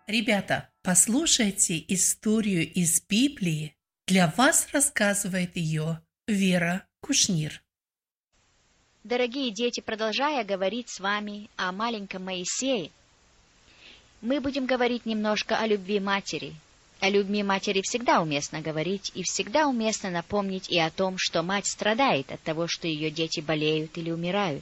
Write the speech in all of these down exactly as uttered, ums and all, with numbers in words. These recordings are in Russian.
Ребята, послушайте историю из Библии. Для вас рассказывает ее Вера Кушнир. Дорогие дети, продолжая говорить с вами о маленьком Моисее, мы будем говорить немножко о любви матери. О любви матери всегда уместно говорить, и всегда уместно напомнить и о том, что мать страдает от того, что ее дети болеют или умирают.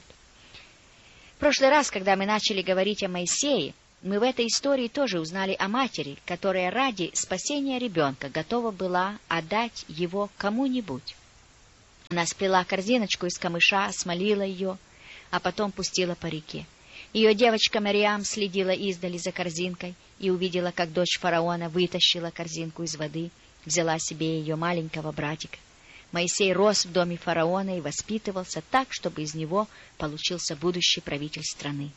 В прошлый раз, когда мы начали говорить о Моисее, мы в этой истории тоже узнали о матери, которая ради спасения ребенка готова была отдать его кому-нибудь. Она сплела корзиночку из камыша, смолила ее, а потом пустила по реке. Ее девочка Мариам следила издали за корзинкой и увидела, как дочь фараона вытащила корзинку из воды, взяла себе ее маленького братика. Моисей рос в доме фараона и воспитывался так, чтобы из него получился будущий правитель страны.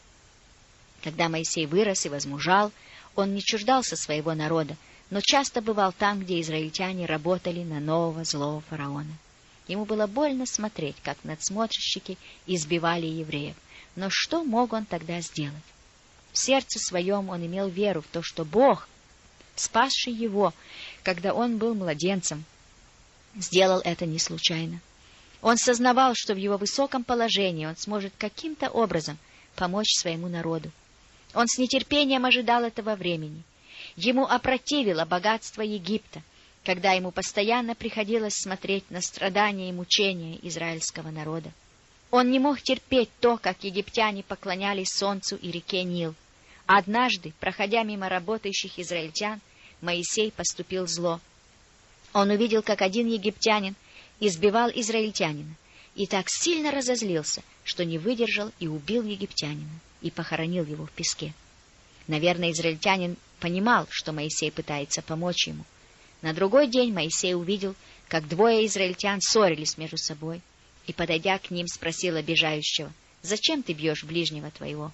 Когда Моисей вырос и возмужал, он не чуждался своего народа, но часто бывал там, где израильтяне работали на нового злого фараона. Ему было больно смотреть, как надсмотрщики избивали евреев. Но что мог он тогда сделать? В сердце своем он имел веру в то, что Бог, спасший его, когда он был младенцем, сделал это не случайно. Он сознавал, что в его высоком положении он сможет каким-то образом помочь своему народу. Он с нетерпением ожидал этого времени. Ему опротивило богатство Египта, когда ему постоянно приходилось смотреть на страдания и мучения израильского народа. Он не мог терпеть то, как египтяне поклонялись солнцу и реке Нил. Однажды, проходя мимо работающих израильтян, Моисей поступил зло. Он увидел, как один египтянин избивал израильтянина, и так сильно разозлился, что не выдержал и убил египтянина, и похоронил его в песке. Наверное, израильтянин понимал, что Моисей пытается помочь ему. На другой день Моисей увидел, как двое израильтян ссорились между собой, и, подойдя к ним, спросил обижающего: «Зачем ты бьешь ближнего твоего?»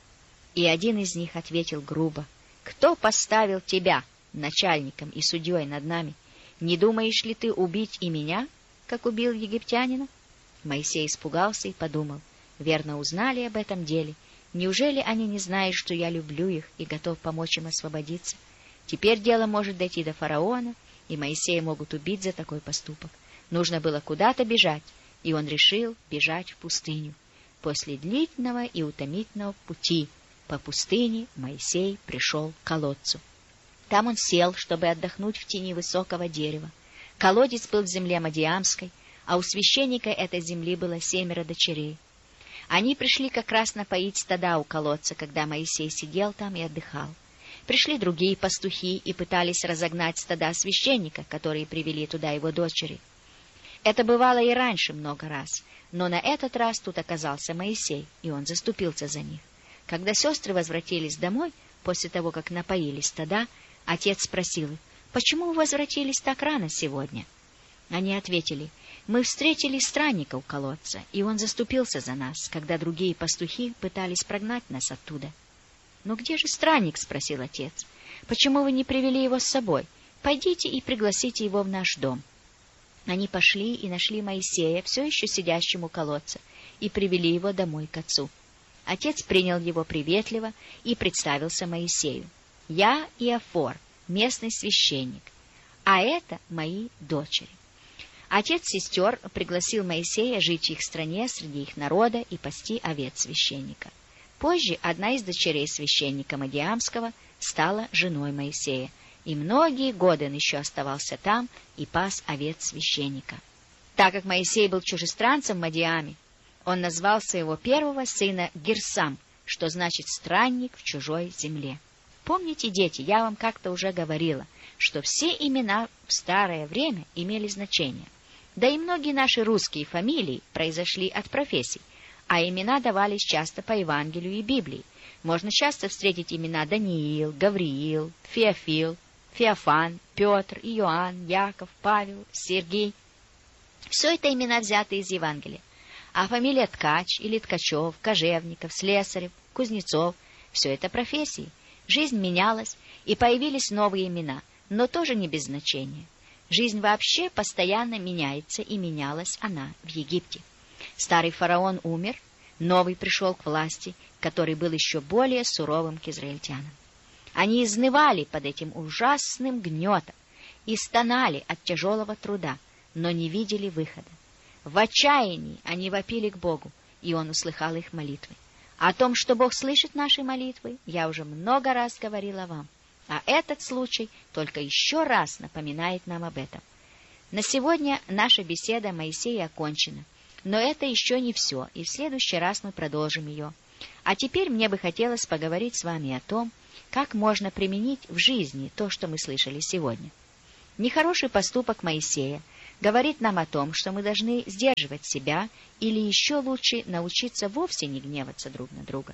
И один из них ответил грубо: «Кто поставил тебя начальником и судьей над нами? Не думаешь ли ты убить и меня, как убил египтянина?» Моисей испугался и подумал: верно узнали об этом деле. Неужели они не знают, что я люблю их и готов помочь им освободиться? Теперь дело может дойти до фараона, и Моисея могут убить за такой поступок. Нужно было куда-то бежать, и он решил бежать в пустыню. После длительного и утомительного пути по пустыне Моисей пришел к колодцу. Там он сел, чтобы отдохнуть в тени высокого дерева. Колодец был в земле Мадиамской, а у священника этой земли было семеро дочерей. Они пришли как раз напоить стада у колодца, когда Моисей сидел там и отдыхал. Пришли другие пастухи и пытались разогнать стада священника, которые привели туда его дочери. Это бывало и раньше много раз, но на этот раз тут оказался Моисей, и он заступился за них. Когда сестры возвратились домой, после того, как напоили стада, отец спросил их: «Почему вы возвратились так рано сегодня?» Они ответили: «Мы встретили странника у колодца, и он заступился за нас, когда другие пастухи пытались прогнать нас оттуда». «Но где же странник?» — спросил отец. «Почему вы не привели его с собой? Пойдите и пригласите его в наш дом». Они пошли и нашли Моисея, все еще сидящим у колодца, и привели его домой к отцу. Отец принял его приветливо и представился Моисею: «Я Иофор, местный священник, а это мои дочери». Отец сестер пригласил Моисея жить в их стране среди их народа и пасти овец священника. Позже одна из дочерей священника Мадиамского стала женой Моисея, и многие годы он еще оставался там и пас овец священника. Так как Моисей был чужестранцем в Мадиаме, он назвал своего первого сына Герсам, что значит «странник в чужой земле». Помните, дети, я вам как-то уже говорила, что все имена в старое время имели значение. Да и многие наши русские фамилии произошли от профессий, а имена давались часто по Евангелию и Библии. Можно часто встретить имена Даниил, Гавриил, Феофил, Феофан, Петр, Иоанн, Яков, Павел, Сергей. Все это имена взяты из Евангелия. А фамилия Ткач или Ткачев, Кожевников, Слесарев, Кузнецов — все это профессии. Жизнь менялась, и появились новые имена, но тоже не без значения. Жизнь вообще постоянно меняется, и менялась она в Египте. Старый фараон умер, новый пришел к власти, который был еще более суровым к израильтянам. Они изнывали под этим ужасным гнетом и стонали от тяжелого труда, но не видели выхода. В отчаянии они вопили к Богу, и Он услыхал их молитвы. О том, что Бог слышит наши молитвы, я уже много раз говорила вам, а этот случай только еще раз напоминает нам об этом. На сегодня наша беседа о Моисее окончена, но это еще не все, и в следующий раз мы продолжим ее. А теперь мне бы хотелось поговорить с вами о том, как можно применить в жизни то, что мы слышали сегодня. Нехороший поступок Моисея говорит нам о том, что мы должны сдерживать себя или еще лучше научиться вовсе не гневаться друг на друга.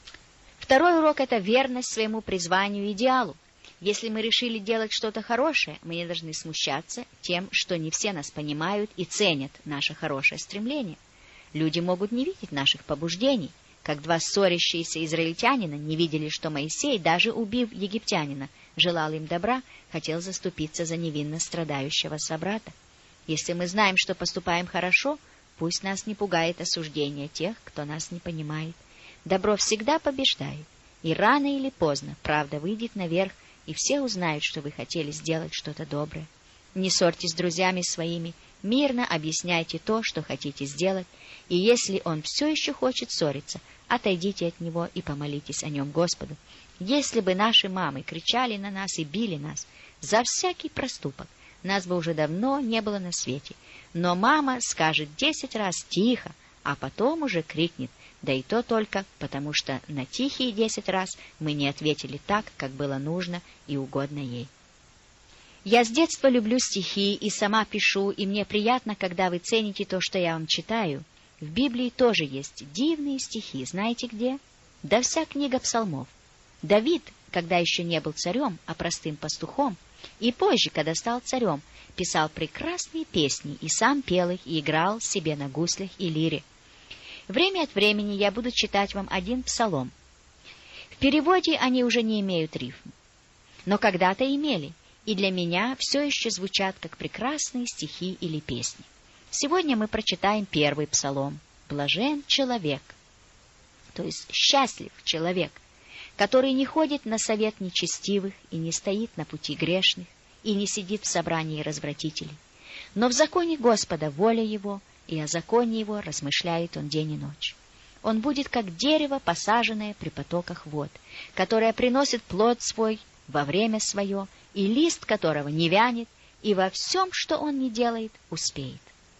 Второй урок — это верность своему призванию и идеалу. Если мы решили делать что-то хорошее, мы не должны смущаться тем, что не все нас понимают и ценят наше хорошее стремление. Люди могут не видеть наших побуждений, как два ссорящиеся израильтянина не видели, что Моисей, даже убив египтянина, желал им добра, хотел заступиться за невинно страдающего собрата. Если мы знаем, что поступаем хорошо, пусть нас не пугает осуждение тех, кто нас не понимает. Добро всегда побеждает, и рано или поздно правда выйдет наверх, и все узнают, что вы хотели сделать что-то доброе. Не ссорьтесь с друзьями своими, мирно объясняйте то, что хотите сделать, и если он все еще хочет ссориться, отойдите от него и помолитесь о нем Господу. Если бы наши мамы кричали на нас и били нас за всякий проступок, нас бы уже давно не было на свете. Но мама скажет десять раз «тихо», а потом уже крикнет, да и то только потому, что на тихие десять раз мы не ответили так, как было нужно и угодно ей. Я с детства люблю стихи и сама пишу, и мне приятно, когда вы цените то, что я вам читаю. В Библии тоже есть дивные стихи, знаете где? Да вся книга псалмов. Давид, когда еще не был царем, а простым пастухом, и позже, когда стал царем, писал прекрасные песни и сам пел их и играл себе на гуслях и лире. Время от времени я буду читать вам один псалом. В переводе они уже не имеют рифм, но когда-то имели, и для меня все еще звучат как прекрасные стихи или песни. Сегодня мы прочитаем первый псалом. «Блажен человек», то есть счастлив человек, который не ходит на совет нечестивых и не стоит на пути грешных и не сидит в собрании развратителей. Но в законе Господа воля его, и о законе его размышляет он день и ночь. Он будет как дерево, посаженное при потоках вод, которое приносит плод свой во время свое, и лист которого не вянет, и во всем, что он не делает, успеет.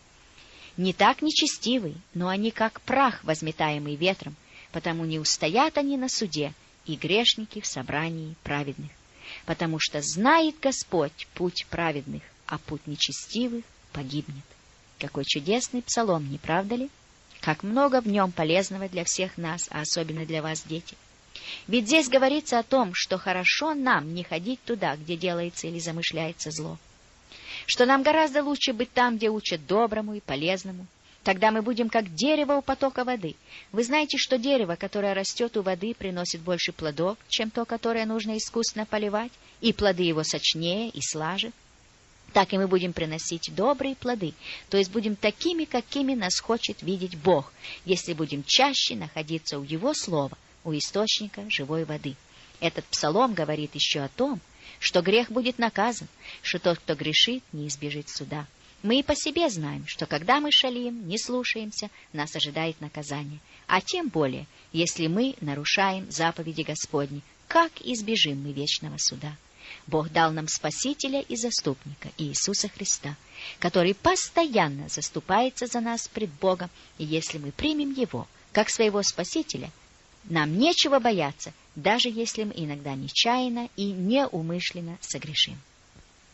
Не так нечестивый, но они как прах, возметаемый ветром, потому не устоят они на суде, и грешники в собрании праведных. Потому что знает Господь путь праведных, а путь нечестивых погибнет. Какой чудесный псалом, не правда ли? Как много в нем полезного для всех нас, а особенно для вас, дети. Ведь здесь говорится о том, что хорошо нам не ходить туда, где делается или замышляется зло. Что нам гораздо лучше быть там, где учат доброму и полезному. Тогда мы будем как дерево у потока воды. Вы знаете, что дерево, которое растет у воды, приносит больше плодов, чем то, которое нужно искусно поливать, и плоды его сочнее и слаже. Так и мы будем приносить добрые плоды, то есть будем такими, какими нас хочет видеть Бог, если будем чаще находиться у Его Слова, у источника живой воды. Этот псалом говорит еще о том, что грех будет наказан, что тот, кто грешит, не избежит суда. Мы и по себе знаем, что когда мы шалим, не слушаемся, нас ожидает наказание. А тем более, если мы нарушаем заповеди Господни, как избежим мы вечного суда? Бог дал нам Спасителя и Заступника, Иисуса Христа, который постоянно заступается за нас пред Богом, и если мы примем Его как своего Спасителя, нам нечего бояться, даже если мы иногда нечаянно и неумышленно согрешим.